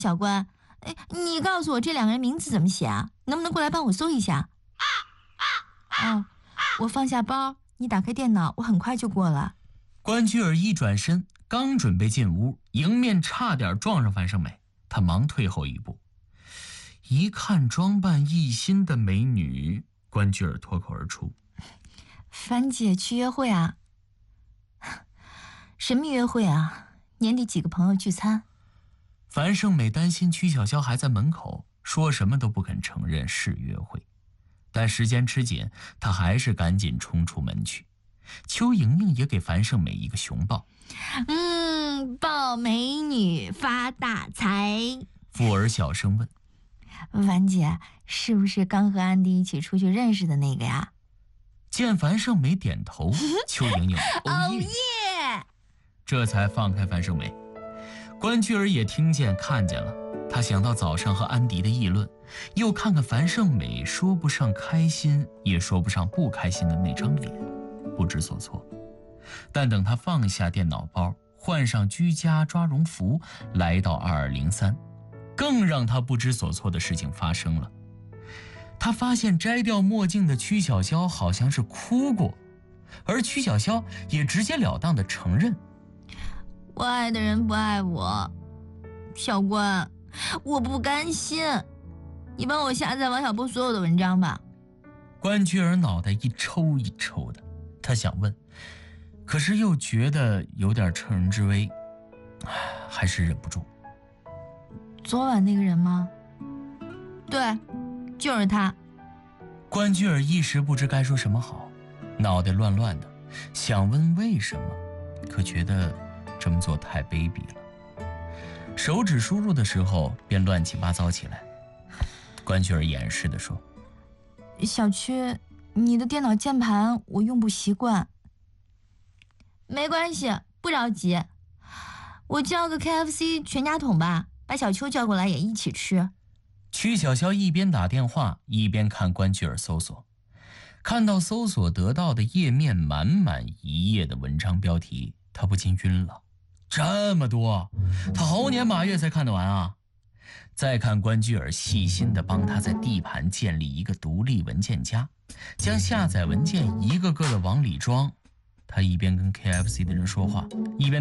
小关，哎，你告诉我这两个人名字怎么写啊？能不能过来帮我搜一下？哦，我放下包，你打开电脑，我很快就过了。 关雎尔一转身，刚准备进屋，迎面差点撞上樊胜美，他忙退后一步。一看装扮一新的美女，关雎尔脱口而出：“ 樊姐去约会啊？什么约会啊？年底几个朋友聚餐。” 樊胜美担心曲筱绡还在门口，说什么都不肯承认是约会，但时间吃紧，她还是赶紧冲出门去。邱莹莹也给樊胜美一个熊抱。 抱美女发大财。 富儿小声问：“ 樊姐，是不是刚和安迪一起出去认识的那个呀？” 见樊胜美点头，邱莹莹哦耶！ 这才放开樊胜美。关雎尔也听见看见了，他想到早上和安迪的议论，又看看樊胜美说不上开心也说不上不开心的那张脸，不知所措。但等他放下电脑包，换上居家抓绒服，来到2203，更让他不知所措的事情发生了。他发现摘掉墨镜的曲筱绡好像是哭过，而曲筱绡也直截了当地承认：“ 我爱的人不爱我。小关，我不甘心，你帮我下载王小波所有的文章吧。” 关雎尔脑袋一抽一抽的，他想问，可是又觉得有点乘人之危，还是忍不住。 昨晚那个人吗？对，就是他。 关雎尔一时不知该说什么好，脑袋乱乱的，想问为什么，可觉得这么做太卑鄙了。手指输入的时候便乱七八糟起来。关雎尔掩饰地说：“ 小区，你的电脑键盘我用不习惯。”没关系，不着急，我叫个 KFC 全家桶吧，把小邱叫过来也一起吃。 曲筱绡一边打电话一边看关雎尔搜索，看到搜索得到的页面满满一页的文章标题，他不禁晕了。这么多，他猴年马月才看得完啊！再看关雎尔细心地帮他在 D 盘建立一个独立文件夹，将下载文件一个个的往里装。他一边跟 KFC 的人说话，一边